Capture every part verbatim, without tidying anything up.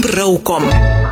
raukom.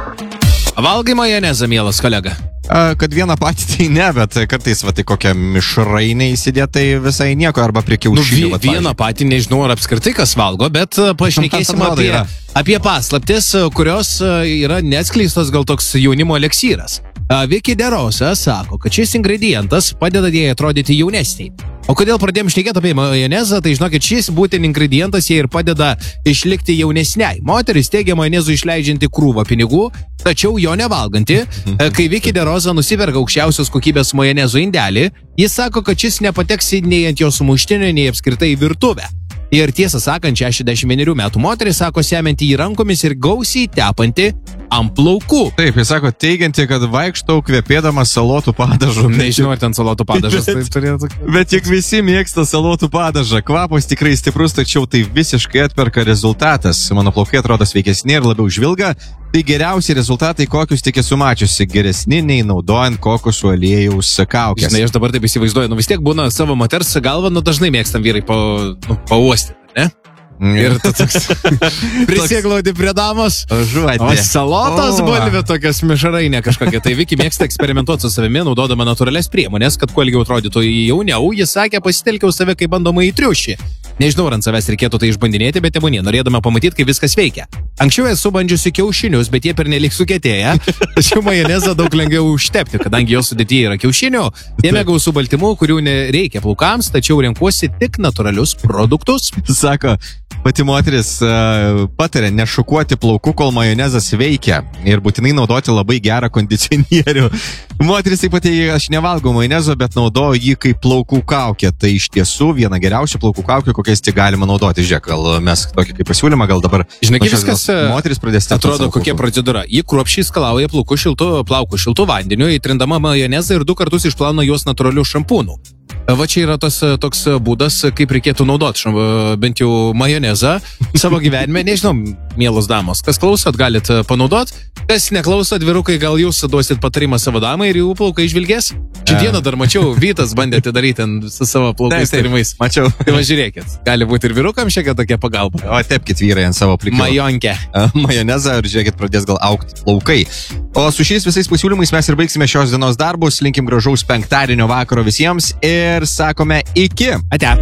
Valgai majonezą, mielas kolega? A, kad vieną patį tai ne, bet kartais va tai kokią mišrainę įsidėtai visai nieko, arba prie kiaušinių. Nu, vieną patį nežinau, ar apskritai kas valgo, bet pašnekėsim apie, apie paslaptis, kurios yra neatskleistos, gal toks jaunimo eleksyras. Vicky DeRosa sako, kad šis ingredientas padeda jai atrodyti jaunesniai. O kodėl pradėjom šnekėti apie majonezą, tai žinokit, šis būtent ingredientas jai ir padeda išlikti jaunesniai. Moteris teigia majonezų išleidžianti krūvą pinigų, tačiau jo nevalganti. Kai Vicky DeRosa nusiperka aukščiausios kokybės majonezų indelį, jis sako, kad šis nepateks nei ant jo sumuštinio, nei apskritai į virtuvę. Ir tiesą sakant, šešiasdešimt vienerių metų moteris sako semianti į rankomis ir gausiai tepanti ant plaukų. Taip, jis sako teigianti, kad vaikštau kvepėdamas salotų padažų. Nežinau, ar ten salotų padažas. Bet, tai turėtų... bet juk visi mėgsta salotų padažą. Kvapas tikrai stiprus, tačiau tai visiškai atperka rezultatas. Mano plaukai atrodo sveikesni ir labiau žvilga. Tai geriausi rezultatai, kokius tik esu mačiusi, geresni nei naudojant kokosų aliejaus kaukės. Žinai, aš dabar taip įsivaizduoju, nu vis tiek būna savo moters galvą, nu dažnai mėgstam vyrai pa, nu, pauostyti, ne? Mm. Ir tu toks prisieglauti prie damos, žuodė. O salotos oh. bulvė tokias mišrainė kažkokia. Tai Vicky mėgsta eksperimentuoti su savimi, naudodama natūralias priemonės, kad kuo ilgiau atrodytų jauniau. Jis sakė, pasitelkiau save kaip bandomą į triušį. Nežinau, ar ant savęs reikėtų tai išbandinėti, bet tebūnie, norėdama pamatyti, kaip viskas veikia. Anksčiau esu bandžiusi kiaušinius, bet jie pernelyg sukietėję, tačiau majonezą daug lengviau užtepti, kadangi jos sudėtyje yra kiaušinių, jame gausų baltymų, kurių nereikia plaukams, tačiau renkuosi tik natūralius produktus. Sako, pati moteris uh, patarė nešukuoti plaukų, kol majonezas veikia ir būtinai naudoti labai gerą kondicionierių. Moteris taip pat, aš nevalgau majonezo, bet naudoju jį kaip plaukų kaukę. Tai iš tiesų viena geriausių plaukų kaukių, kokiais tik galima naudoti. Žiūrėk, gal mes tokį kaip pasiūlymą, gal dabar... Žinai, kaip viskas moteris pradės atrodo, kokia procedūra. Ji kruopščiai skalauja plaukų šiltu, plaukų šiltu vandeniu, įtrindama majonezą ir du kartus išplauna juos natūraliu šampūnu. Va čia yra tos, toks būdas, kaip reikėtų naudoti bent jau majonezą savo gyvenime. Nežinau, mielos damos, kas klausot, galit panaudot. Kas neklausot, vyrukai, gal jūs duosit patarimą savo damai ir jų plaukai žvilgės. Šiandieną dar mačiau, Vytas bandė atidaryti su savo plaukais tarimais. Mačiau. Tai va žiūrėkit, gali būti ir vyrukam šiek tiek tokia pagalba. O tepkit vyrai ant savo plikio. Majonkę. Majonezą ir žiūrėkit, pradės gal augti plaukai. O su šiais visais pasiūlymais mes ir baigsime šios dienos darbus. Linkim gražaus penktadienio vakaro visiems ir sakome iki. Ate.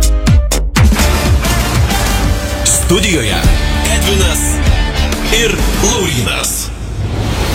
Studijoje Edvinas ir Laurynas.